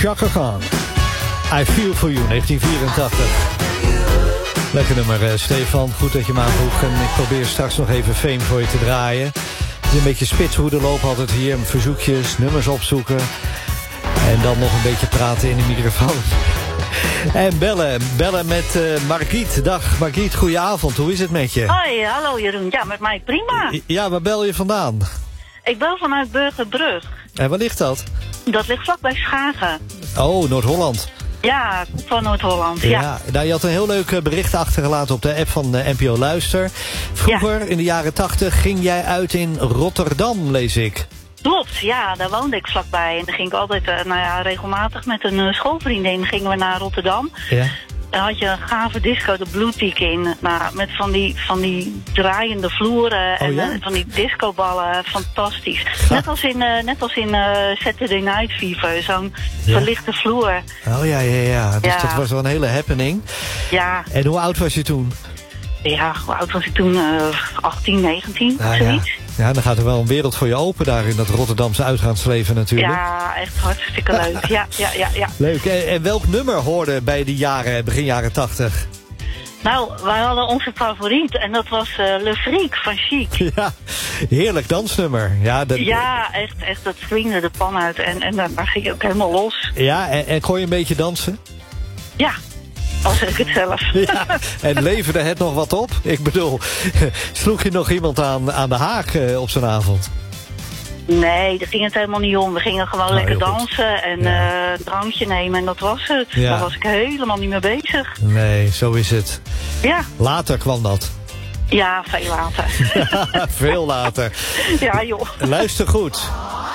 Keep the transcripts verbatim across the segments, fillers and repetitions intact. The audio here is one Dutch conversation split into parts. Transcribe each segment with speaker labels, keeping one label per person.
Speaker 1: Chaka Khan. I Feel For You, negentien vierentachtig. Lekker nummer, uh, Stefan. Goed dat je me aanvroeg. En ik probeer straks nog even Fame voor je te draaien. Het is een beetje spitshoede lopen altijd hier. Verzoekjes, nummers opzoeken. En dan nog een beetje praten in de microfoon. En bellen. Bellen met uh, Margriet. Dag Margriet, goedenavond. Hoe is het met je?
Speaker 2: Hoi, hallo Jeroen. Ja, met mij prima.
Speaker 1: Ja, waar bel je vandaan?
Speaker 2: Ik bel vanuit Burgerbrug.
Speaker 1: En waar ligt dat?
Speaker 2: Dat ligt vlakbij Schagen.
Speaker 1: Oh, Noord-Holland.
Speaker 2: Ja, van Noord-Holland, ja.
Speaker 1: ja. Nou, je had een heel leuk bericht achtergelaten op de app van N P O Luister. Vroeger, ja. in de jaren tachtig, ging jij uit in Rotterdam, lees ik.
Speaker 2: Klopt, ja, daar woonde ik vlakbij. En dan ging ik altijd, uh, nou ja, regelmatig met een uh, schoolvriendin gingen we naar Rotterdam. Ja. Dan had je een gave disco, de Blue Tick in. Nou, met van die, van die draaiende vloeren en oh, ja? uh, van die discoballen. Fantastisch. Ja. Net als in, uh, net als in uh, Saturday Night Fever, zo'n ja. verlichte vloer.
Speaker 1: Oh ja, ja, ja. Dus
Speaker 2: ja.
Speaker 1: dat was wel een hele happening.
Speaker 2: Ja.
Speaker 1: En hoe oud was je toen?
Speaker 2: Ja, hoe oud was ik toen? Uh, achttien, negentien, ah, zoiets.
Speaker 1: Ja. Ja, dan gaat er wel een wereld voor je open daar in dat Rotterdamse uitgaansleven natuurlijk.
Speaker 2: Ja, echt hartstikke leuk. Ja, ja, ja, ja.
Speaker 1: Leuk. En, en welk nummer hoorde bij die jaren, begin jaren tachtig?
Speaker 2: Nou, wij hadden onze favoriet en dat was uh, Le Freak van Chic.
Speaker 1: Ja, heerlijk dansnummer. Ja, dat...
Speaker 2: ja echt, echt, dat swingde de pan uit en, en daar ging je ook helemaal los.
Speaker 1: Ja, en, en kon je een beetje dansen?
Speaker 2: Ja. Al zeg ik het zelf.
Speaker 1: Ja, en leverde het nog wat op? Ik bedoel, sloeg je nog iemand aan, aan de haak uh, op zo'n avond?
Speaker 2: Nee, daar ging het helemaal niet om. We gingen gewoon nou, lekker dansen en ja. uh, een drankje nemen en dat was het. Ja. Daar was ik helemaal niet mee bezig.
Speaker 1: Nee, zo is het.
Speaker 2: Ja.
Speaker 1: Later kwam dat.
Speaker 2: Ja, veel later.
Speaker 1: Ja, veel later.
Speaker 2: Ja, joh.
Speaker 1: Luister goed.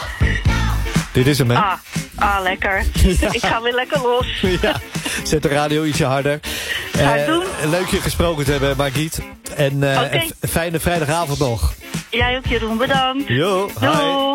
Speaker 1: Dit is hem, hè?
Speaker 2: Ah, ah lekker. Ja. Ik ga weer lekker los.
Speaker 1: Ja, zet de radio ietsje harder.
Speaker 2: Ga ik uh, doen.
Speaker 1: Leuk je gesproken te hebben, Margriet. En uh, okay. een fijne vrijdagavond nog.
Speaker 2: Jij ook, Jeroen. Bedankt.
Speaker 1: Jo,
Speaker 2: doei.
Speaker 1: Hi.